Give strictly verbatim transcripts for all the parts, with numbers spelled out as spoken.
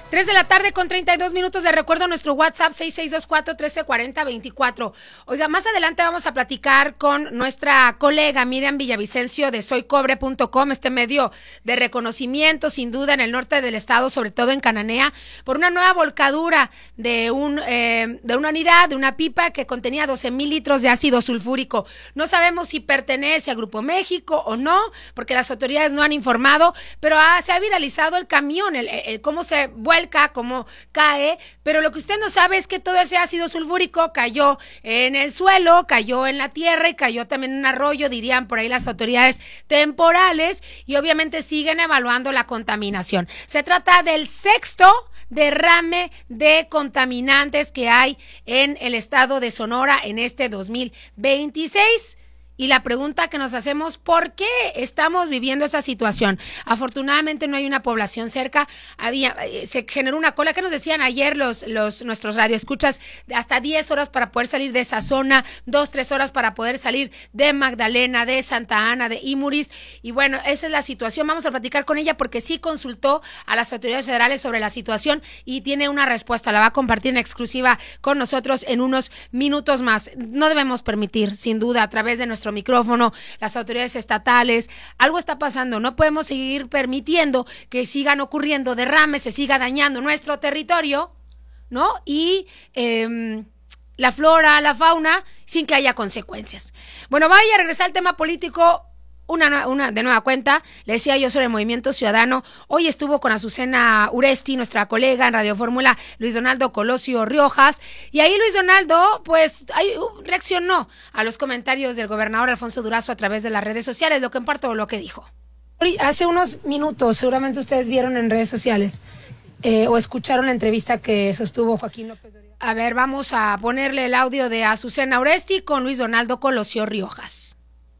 tres de la tarde con treinta y dos minutos. De recuerdo nuestro WhatsApp seis seis dos cuatro, uno tres cuatro cero, veinticuatro. Oiga, más adelante vamos a platicar con nuestra colega Miriam Villavicencio de soy cobre punto com, este medio de reconocimiento sin duda en el norte del estado, sobre todo en Cananea, por una nueva volcadura de un eh, de una unidad, de una pipa que contenía doce mil litros de ácido sulfúrico. No sabemos si pertenece a Grupo México o no, porque las autoridades no han informado, pero ha, se ha viralizado el camión, el, el, cómo se vuelve, cómo cae, pero lo que usted no sabe es que todo ese ácido sulfúrico cayó en el suelo, cayó en la tierra y cayó también en un arroyo, dirían por ahí las autoridades temporales, y obviamente siguen evaluando la contaminación. Se trata del sexto derrame de contaminantes que hay en el estado de Sonora en este dos mil veintiséis. Y la pregunta que nos hacemos, ¿por qué estamos viviendo esa situación? Afortunadamente no hay una población cerca, había, se generó una cola, que nos decían ayer los, los nuestros radioescuchas, de hasta diez horas para poder salir de esa zona, dos, tres horas para poder salir de Magdalena, de Santa Ana, de Imuris, y bueno, esa es la situación. Vamos a platicar con ella porque sí consultó a las autoridades federales sobre la situación y tiene una respuesta, la va a compartir en exclusiva con nosotros en unos minutos más. No debemos permitir, sin duda, a través de nuestro micrófono, las autoridades estatales, algo está pasando, no podemos seguir permitiendo que sigan ocurriendo derrames, se siga dañando nuestro territorio, ¿no? Y eh, la flora, la fauna, sin que haya consecuencias. Bueno, vaya a regresar al tema político. Una, una de nueva cuenta, le decía yo sobre el Movimiento Ciudadano. Hoy estuvo con Azucena Uresti, nuestra colega en Radio Fórmula, Luis Donaldo Colosio Riojas, y ahí Luis Donaldo, pues, ahí, uh, reaccionó a los comentarios del gobernador Alfonso Durazo a través de las redes sociales, lo que en parte lo que dijo. Hace unos minutos, seguramente ustedes vieron en redes sociales, eh, o escucharon la entrevista que sostuvo Joaquín López Dóriga. A ver, vamos a ponerle el audio de Azucena Uresti con Luis Donaldo Colosio Riojas.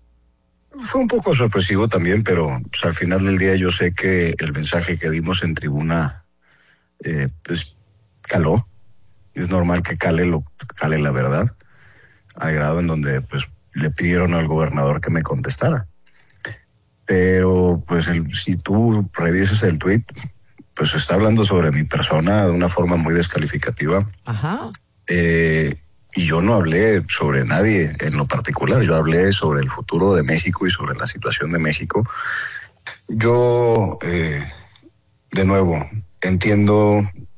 Fue un poco sorpresivo también, pero pues, al final del día yo sé que el mensaje que dimos en tribuna eh, pues caló. Es normal que cale, lo, cale la verdad, al grado en donde pues le pidieron al gobernador que me contestara. Pero pues el, si tú revisas el tuit, pues está hablando sobre mi persona de una forma muy descalificativa. Ajá. Eh, Y yo no hablé sobre nadie en lo particular, yo hablé sobre el futuro de México y sobre la situación de México. Yo, eh, de nuevo, entiendo